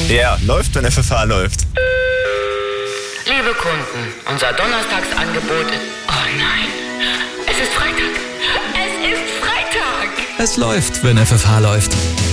Ja, läuft, wenn FFH läuft. Liebe Kunden, unser Donnerstagsangebot ist... Oh nein, es ist Freitag. Es ist Freitag. Es läuft, wenn FFH läuft.